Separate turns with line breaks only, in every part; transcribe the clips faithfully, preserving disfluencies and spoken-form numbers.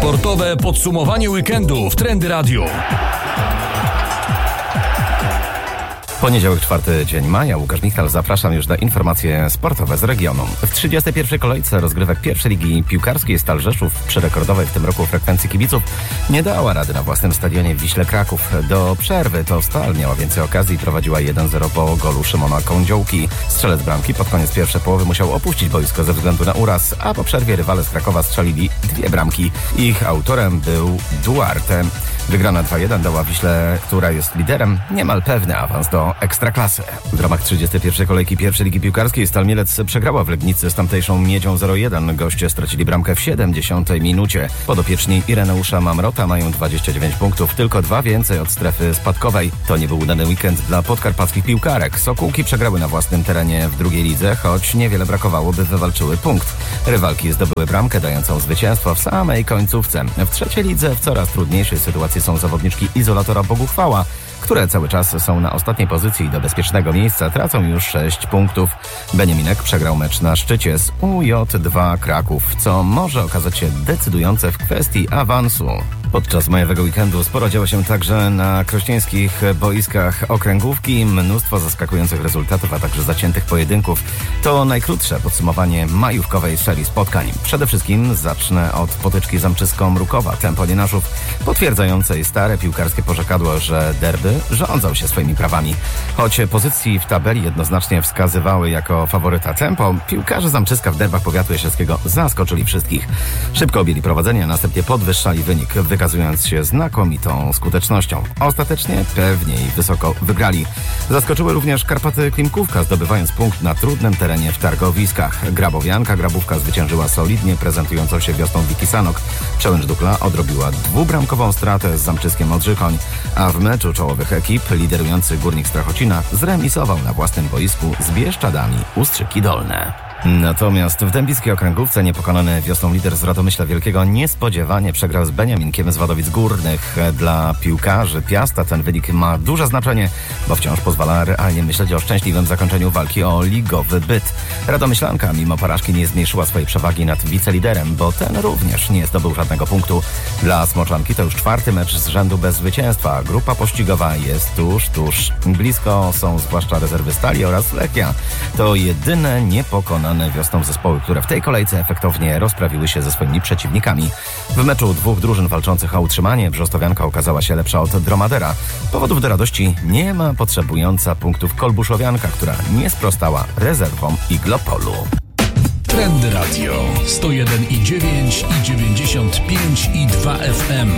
Sportowe podsumowanie weekendu w Trendy Radio.
Poniedziałek, czwarty dzień maja. Łukasz Michal, zapraszam już na informacje sportowe z regionu. W trzydziestej pierwszej kolejce rozgrywek pierwszej ligi piłkarskiej Stal Rzeszów przy rekordowej w tym roku frekwencji kibiców nie dała rady na własnym stadionie w Wiśle Kraków. Do przerwy to Stal miała więcej okazji i prowadziła jeden zero po golu Szymona Kądziołki. Strzelec bramki pod koniec pierwszej połowy musiał opuścić boisko ze względu na uraz, a po przerwie rywale z Krakowa strzelili dwie bramki. Ich autorem był Duarte. Wygrana dwa jeden dała Wiśle, która jest liderem, niemal pewny awans do Ekstraklasy. W ramach trzydziestej pierwszej kolejki pierwszej ligi piłkarskiej Stal Mielec przegrała w Legnicy z tamtejszą Miedzią zero jeden. Goście stracili bramkę w siedemdziesiątej minucie. Podopieczni Ireneusza Mamrota mają dwadzieścia dziewięć punktów, tylko dwa więcej od strefy spadkowej. To nie był udany weekend dla podkarpackich piłkarek. Sokółki przegrały na własnym terenie w drugiej lidze, choć niewiele brakowało, by wywalczyły punkt. Rywalki zdobyły bramkę dającą zwycięstwo w samej końcówce. W trzeciej lidze w coraz trudniejszej sytuacji są zawodniczki Izolatora Boguchwała, które cały czas są na ostatniej pozycji i do bezpiecznego miejsca tracą już sześć punktów. Beniaminek przegrał mecz na szczycie z U J dwa Kraków, co może okazać się decydujące w kwestii awansu. Podczas majowego weekendu sporo działo się także na krośnieńskich boiskach okręgówki. Mnóstwo zaskakujących rezultatów, a także zaciętych pojedynków. To najkrótsze podsumowanie majówkowej serii spotkań. Przede wszystkim zacznę od potyczki Zamczysko-Mrukowa, tempo Lienaszów, potwierdzającej stare piłkarskie porzekadło, że derby rządzą się swoimi prawami. Choć pozycji w tabeli jednoznacznie wskazywały jako faworyta tempo, piłkarze Zamczyska w derbach powiatu jasielskiego zaskoczyli wszystkich. Szybko objęli prowadzenie, a następnie podwyższali wynik, wykazując się znakomitą skutecznością. Ostatecznie pewnie i wysoko wygrali. Zaskoczyły również Karpaty Klimkówka, zdobywając punkt na trudnym terenie w targowiskach. Grabowianka Grabówka zwyciężyła solidnie prezentującą się wiosną Wiki Sanok. Przełęcz Dukla odrobiła dwubramkową stratę z Zamczyskiem Odrzychoń, a w meczu czołowych ekip liderujący Górnik Strachocina zremisował na własnym boisku z Bieszczadami Ustrzyki Dolne. Natomiast w dębickiej okręgówce niepokonany wiosną lider z Radomyśla Wielkiego niespodziewanie przegrał z Beniaminkiem z Wadowic Górnych. Dla piłkarzy Piasta ten wynik ma duże znaczenie, bo wciąż pozwala realnie myśleć o szczęśliwym zakończeniu walki o ligowy byt. Radomyślanka mimo porażki nie zmniejszyła swojej przewagi nad wiceliderem, bo ten również nie zdobył żadnego punktu. Dla Smoczanki to już czwarty mecz z rzędu bez zwycięstwa. Grupa pościgowa jest tuż, tuż. Blisko są zwłaszcza rezerwy Stali oraz Lechia. To jedyne niepokonane wiosną zespoły, które w tej kolejce efektownie rozprawiły się ze swoimi przeciwnikami. W meczu dwóch drużyn walczących o utrzymanie brzostowianka okazała się lepsza od Dromadera. Powodów do radości nie ma potrzebująca punktów Kolbuszowianka, która nie sprostała rezerwom Iglopolu.
Trendy Radio sto jeden i dziewięć i dziewięćdziesiąt pięć i dwa F M.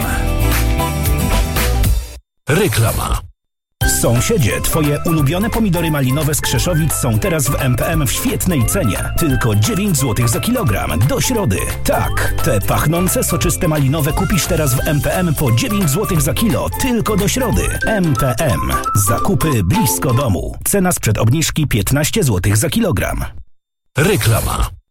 Reklama.
Sąsiedzie, twoje ulubione pomidory malinowe z Krzeszowic są teraz w M P M w świetnej cenie. Tylko dziewięć złotych za kilogram. Do środy. Tak, te pachnące, soczyste malinowe kupisz teraz w M P M po dziewięć złotych za kilo. Tylko do środy. M P M. Zakupy blisko domu. Cena sprzed obniżki piętnaście złotych za kilogram.
Reklama.